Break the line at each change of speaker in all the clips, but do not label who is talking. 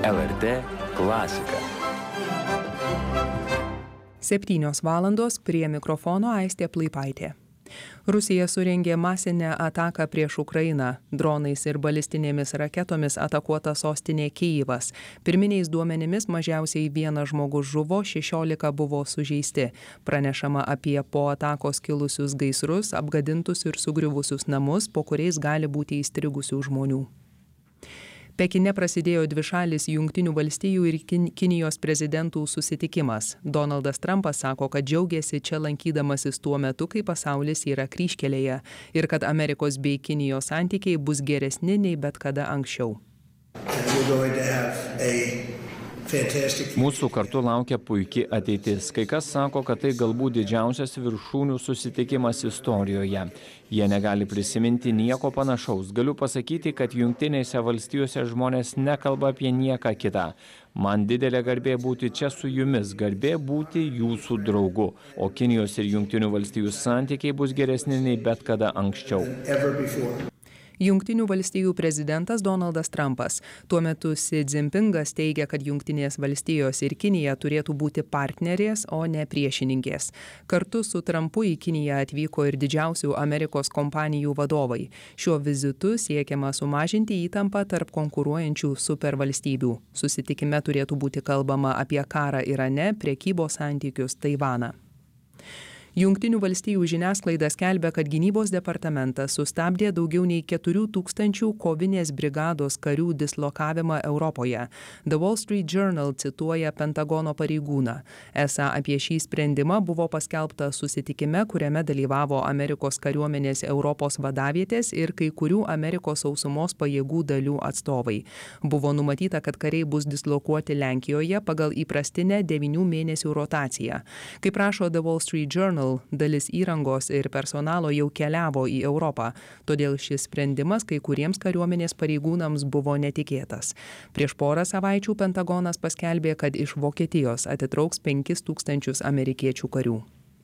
LRT klasika.
7 valandos, prie mikrofono Aistė Plaipaitė. Rusija surengė masinę ataką prieš Ukrainą. Dronais ir balistinėmis raketomis atakuota sostinė Kijivas. Pirminiais duomenimis mažiausiai 1 žmogus žuvo, 16 buvo sužeisti. Pranešama apie po atakos kilusius gaisrus, apgadintus ir sugriuvusius namus, po kuriais gali būti įstrigusių žmonių. Pekine prasidėjo dvišalis Jungtinių valstijų ir Kinijos prezidentų susitikimas. Donaldas Trumpas sako, kad džiaugiasi čia lankydamasis tuo metu, kai pasaulis yra kryžkelėje ir kad Amerikos bei Kinijos santykiai bus geresni nei bet kada anksčiau.
Mūsų kartu laukia puikiai ateitis. Kai kas sako, kad tai galbūt didžiausias viršūnių susitikimas istorijoje. Jie negali prisiminti nieko panašaus. Galiu pasakyti, kad Jungtinėse valstijose žmonės nekalba apie nieką kitą. Man didelė garbė būti čia su jumis, garbė būti jūsų draugu. O Kinijos ir Jungtinių valstijų santykiai bus geresni nei bet kada anksčiau.
Jungtinių valstijų prezidentas Donaldas Trumpas. Tuo metu Xi Jinpingas teigia, kad Jungtinės valstijos ir Kinija turėtų būti partnerės, o ne priešininkės. Kartu su Trumpu į Kiniją atvyko ir didžiausių Amerikos kompanijų vadovai. Šiuo vizitu siekiama sumažinti įtampą tarp konkuruojančių supervalstybių. Susitikime turėtų būti kalbama apie karą Irane, prekybos santykius, Taivaną. Jungtinių valstijų žiniasklaida skelbia, kad gynybos departamentas sustabdė daugiau nei 4000 kovinės brigados karių dislokavimą Europoje. The Wall Street Journal cituoja Pentagono pareigūną. Esą apie šį sprendimą buvo paskelbta susitikime, kuriame dalyvavo Amerikos kariuomenės Europos vadavietės ir kai kurių Amerikos sausumos pajėgų dalių atstovai. Buvo numatyta, kad kariai bus dislokuoti Lenkijoje pagal įprastinę 9 mėnesių rotaciją. Kaip rašo The Wall Street Journal, dalis įrangos ir personalo jau keliavo į Europą, todėl šis sprendimas kai kuriems kariuomenės pareigūnams buvo netikėtas. Prieš porą savaičių Pentagonas paskelbė, kad iš Vokietijos atitrauks 5000 amerikiečių karių.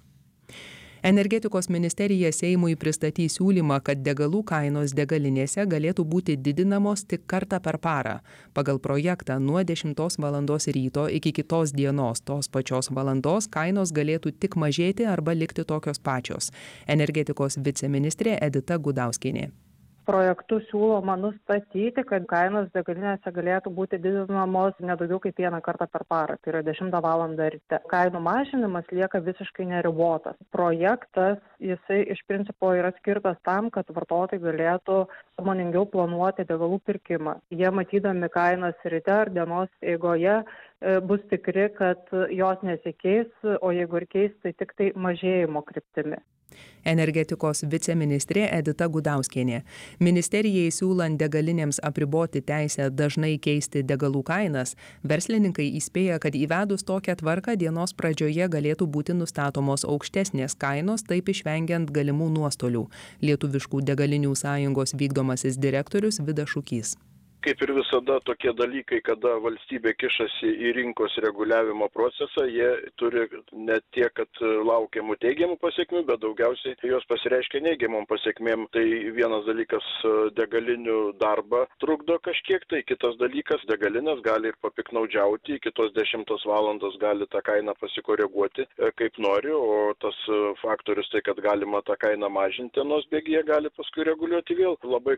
Energetikos ministerija Seimui pristatys siūlymą, kad degalų kainos degalinėse galėtų būti didinamos tik kartą per parą. Pagal projektą nuo 10 valandos ryto iki kitos dienos tos pačios valandos kainos galėtų tik mažėti arba likti tokios pačios. Energetikos viceministrė Edita Gudauskienė.
Projektu siūloma nustatyti, kad kainos degalinėse galėtų būti didinamos ne daugiau kaip 1 kartą per parą, tai yra 10 valandą ryte. Kainų mažinimas lieka visiškai neribotas. Projektas, jisai iš principo yra skirtas tam, kad vartotojai galėtų sąmoningiau planuoti degalų pirkimą. Jie matydami kainas ryte ar dienos eigoje bus tikri, kad jos nesikeis, o jeigu ir keis, tai tik tai mažėjimo kryptimi.
Energetikos viceministrė Edita Gudauskienė. Ministerijai siūlant degalinėms apriboti teisę dažnai keisti degalų kainas, verslininkai įspėja, kad įvedus tokią tvarką dienos pradžioje galėtų būti nustatomos aukštesnės kainos, taip išvengiant galimų nuostolių. Lietuviškų degalinių sąjungos vykdomasis direktorius Vidas Šukys.
Kaip ir visada tokie dalykai, kada valstybė kišasi į rinkos reguliavimo procesą, jie turi ne tiek, kad laukiamų teigiamų pasiekmių, bet daugiausiai jos pasireiškia neigiamom pasiekmėm. Tai vienas dalykas degalinių darbą trukdo kažkiek, tai kitas dalykas degalinės gali ir papiknaudžiauti, iki tos 10 valandos gali tą kainą pasikoreguoti kaip nori, o tas faktorius tai, kad galima tą kainą mažinti, nors bėgyje gali paskui reguliuoti vėl. Labai